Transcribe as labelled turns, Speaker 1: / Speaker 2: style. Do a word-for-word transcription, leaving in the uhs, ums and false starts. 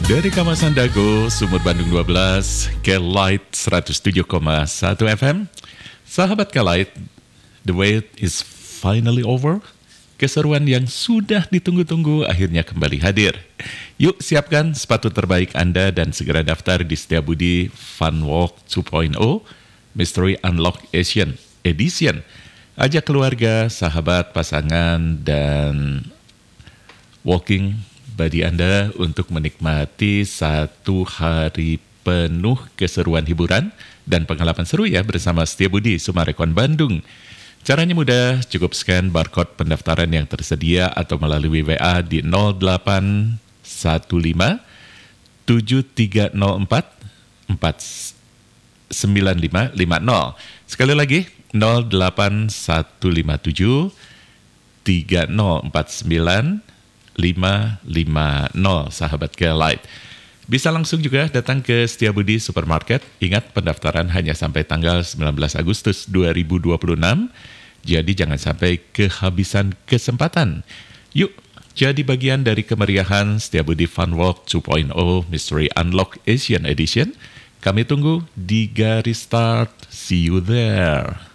Speaker 1: Dari kawasan Dago, Sumur Bandung dua belas, K-Light seratus tujuh koma satu F M. Sahabat K-Light, the wait is finally over. Keseruan yang sudah ditunggu-tunggu akhirnya kembali hadir. Yuk siapkan sepatu terbaik Anda dan segera daftar di Setiabudi Fun Walk dua titik nol Mystery Unlock Asian Edition. Ajak keluarga, sahabat, pasangan, dan walking bagi Anda untuk menikmati satu hari penuh keseruan hiburan dan pengalaman seru ya bersama Setiabudi Sumarekon Bandung. Caranya mudah, cukup scan barcode pendaftaran yang tersedia atau melalui W A di nol delapan satu lima tujuh tiga nol empat empat sembilan lima lima nol. Sekali lagi nol delapan satu lima tujuh tiga nol empat sembilan lima lima nol, sahabat K-Light. Bisa langsung juga datang ke Setiabudi Supermarket. Ingat, pendaftaran hanya sampai tanggal sembilan belas Agustus dua ribu dua puluh enam. Jadi jangan sampai kehabisan kesempatan. Yuk, jadi bagian dari kemeriahan Setiabudi Fun Walk dua titik nol Mystery Unlock Asian Edition. Kami tunggu di garis start. See you there.